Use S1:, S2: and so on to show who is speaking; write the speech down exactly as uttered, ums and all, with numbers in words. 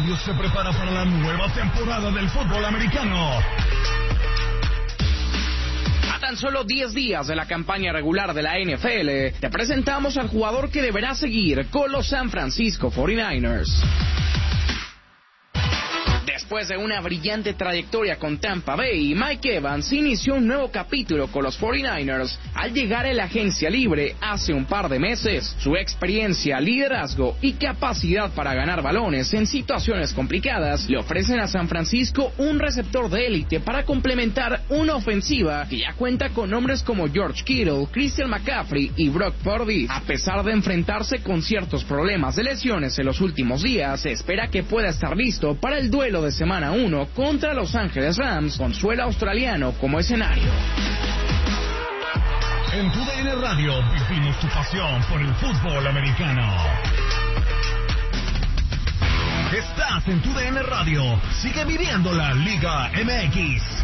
S1: Radio se prepara para la nueva temporada del fútbol americano.
S2: A tan solo diez días de la campaña regular de la N F L, te presentamos al jugador que deberá seguir con los San Francisco cuarenta y nueve ers. Después de una brillante trayectoria con Tampa Bay, Mike Evans inició un nuevo capítulo con los cuarenta y nueve ers al llegar a la agencia libre hace un par de meses. Su experiencia, liderazgo y capacidad para ganar balones en situaciones complicadas le ofrecen a San Francisco un receptor de élite para complementar una ofensiva que ya cuenta con nombres como George Kittle, Christian McCaffrey y Brock Purdy. A pesar de enfrentarse con ciertos problemas de lesiones en los últimos días, se espera que pueda estar listo para el duelo de semana uno contra Los Ángeles Rams, con suelo australiano como escenario.
S1: En tu D N Radio vivimos tu pasión por el fútbol americano. Estás en tu D N Radio. Sigue viviendo la Liga M X.